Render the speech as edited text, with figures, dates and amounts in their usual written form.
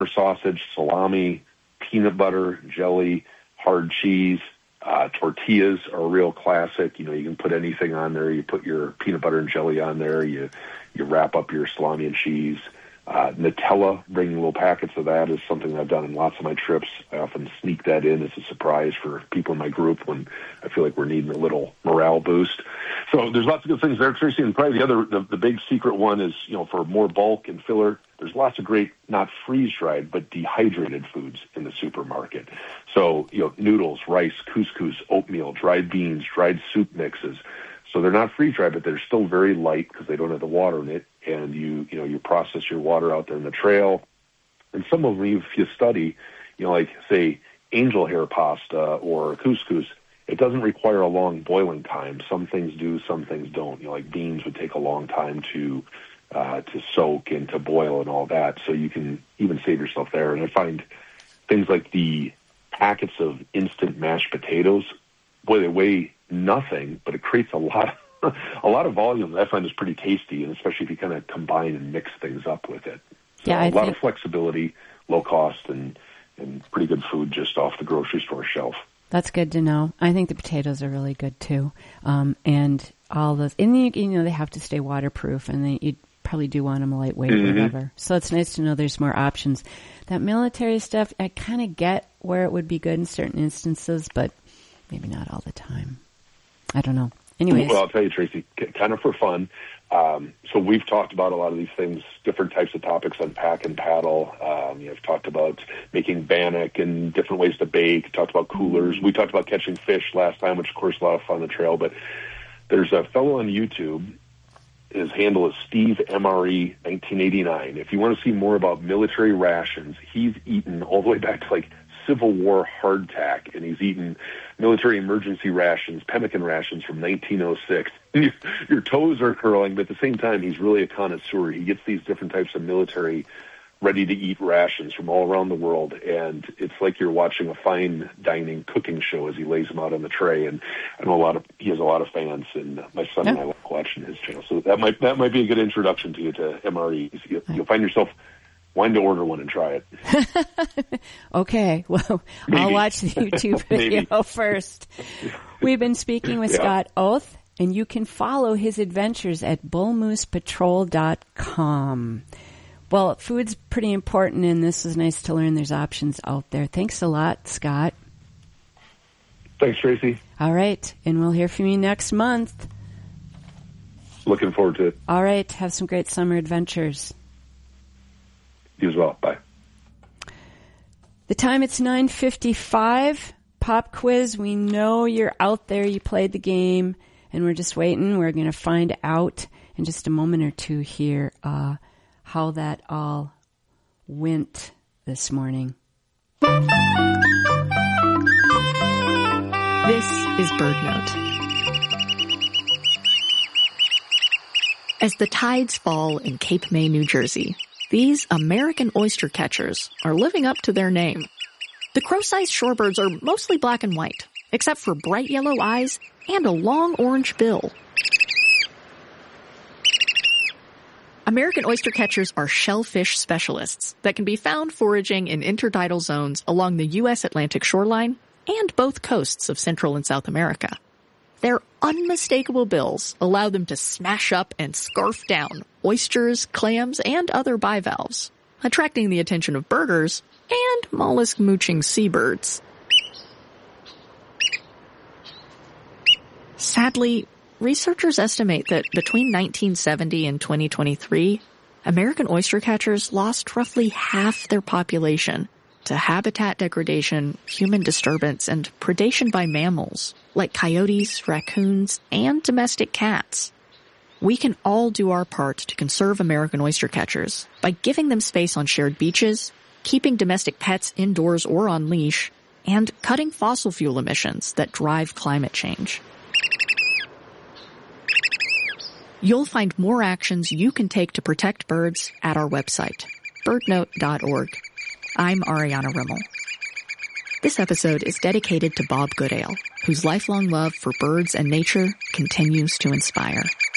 sausage, salami, peanut butter, jelly, hard cheese. Tortillas are a real classic. You can put anything on there. You put your peanut butter and jelly on there. You wrap up your salami and cheese. Nutella, bringing little packets of that is something I've done in lots of my trips. I often sneak that in as a surprise for people in my group when I feel like we're needing a little morale boost. So there's lots of good things there, Tracy. And probably the big secret one is, for more bulk and filler, there's lots of great, not freeze-dried, but dehydrated foods in the supermarket. So, noodles, rice, couscous, oatmeal, dried beans, dried soup mixes. So they're not freeze-dried, but they're still very light because they don't have the water in it. And you process your water out there in the trail. And some of them, if you study, like, say, angel hair pasta or couscous, it doesn't require a long boiling time. Some things do, some things don't. Like beans would take a long time to soak and to boil and all that. So you can even save yourself there. And I find things like the packets of instant mashed potatoes, boy, they weigh nothing, but it creates a lot of volume that I find is pretty tasty, and especially if you kind of combine and mix things up with it. So a lot of flexibility, low cost, and pretty good food just off the grocery store shelf. That's good to know. I think the potatoes are really good too, and all those. And they have to stay waterproof, and you probably do want them lightweight, whatever. So it's nice to know there's more options. That military stuff, I kind of get where it would be good in certain instances, but maybe not all the time. I don't know. Anyways. Well, I'll tell you, Tracy, kind of for fun. So we've talked about a lot of these things, different types of topics on Pack and Paddle. I've talked about making bannock and different ways to bake, talked about coolers. We talked about catching fish last time, which, of course, a lot of fun on the trail. But there's a fellow on YouTube. His handle is Steve MRE 1989. If you want to see more about military rations, he's eaten all the way back to, Civil War hardtack, and he's eaten military emergency rations, pemmican rations from 1906. Your toes are curling, but at the same time, he's really a connoisseur. He gets these different types of military ready-to-eat rations from all around the world, and it's like you're watching a fine dining cooking show as he lays them out on the tray. And I know he has a lot of fans, and my son and I like watching his channel. So that might be a good introduction to you to MREs. You'll find yourself wanting to order one and try it. Okay. Well, maybe. I'll watch the YouTube video first. We've been speaking with Scott Oath, and you can follow his adventures at bullmoosepatrol.com. Well, food's pretty important, and this is nice to learn there's options out there. Thanks a lot, Scott. Thanks, Tracy. All right. And we'll hear from you next month. Looking forward to it. All right. Have some great summer adventures. You as well. Bye. The time, it's 9:55. Pop quiz. We know you're out there. You played the game, and we're just waiting. We're going to find out in just a moment or two here how that all went this morning. This is BirdNote. As the tides fall in Cape May, New Jersey, these American oyster catchers are living up to their name. The crow-sized shorebirds are mostly black and white, except for bright yellow eyes and a long orange bill. American oyster catchers are shellfish specialists that can be found foraging in intertidal zones along the U.S. Atlantic shoreline and both coasts of Central and South America. Their unmistakable bills allow them to smash up and scarf down oysters, clams, and other bivalves, attracting the attention of birders and mollusk-mooching seabirds. Sadly, researchers estimate that between 1970 and 2023, American oyster catchers lost roughly half their population to habitat degradation, human disturbance, and predation by mammals like coyotes, raccoons, and domestic cats. We can all do our part to conserve American oyster catchers by giving them space on shared beaches, keeping domestic pets indoors or on leash, and cutting fossil fuel emissions that drive climate change. You'll find more actions you can take to protect birds at our website, birdnote.org. I'm Ariana Rimmel. This episode is dedicated to Bob Goodale, whose lifelong love for birds and nature continues to inspire.